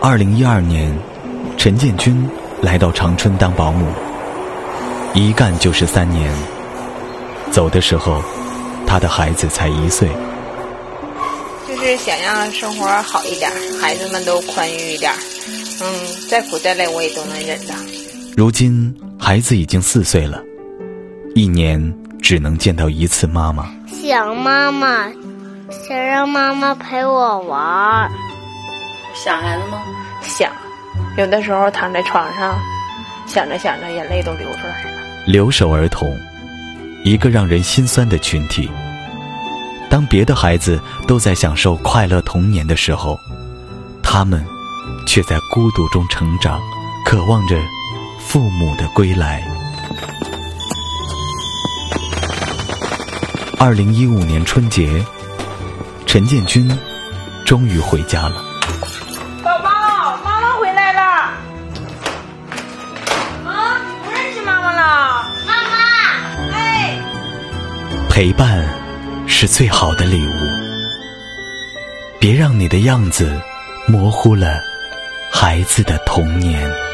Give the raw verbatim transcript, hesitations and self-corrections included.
二零一二年，陈建军来到长春当保姆，一干就是三年。走的时候，他的孩子才一岁。 就是想让生活好一点，孩子们都宽裕一点，嗯，再苦再累我也都能忍的。 如今孩子已经四岁了，一年只能见到一次妈妈。 想妈妈，想让妈妈陪我玩。 想孩子吗？ 想，有的时候躺在床上，想着想着眼泪都流出来了。 留守儿童，一个让人心酸的群体。当别的孩子都在享受快乐童年的时候，他们却在孤独中成长，渴望着父母的归来。二零一五年春节，陈建军终于回家了。 宝宝，妈妈回来了。啊，你不认识妈妈了？ 妈妈， 哎， 陪伴是最好的礼物，别让你的样子模糊了孩子的童年。